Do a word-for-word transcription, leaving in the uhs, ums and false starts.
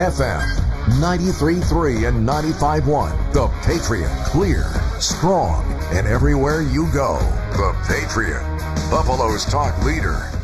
F M ninety-three point three and ninety-five point one. The Patriot. Clear, strong, and everywhere you go. The Patriot. Buffalo's talk leader.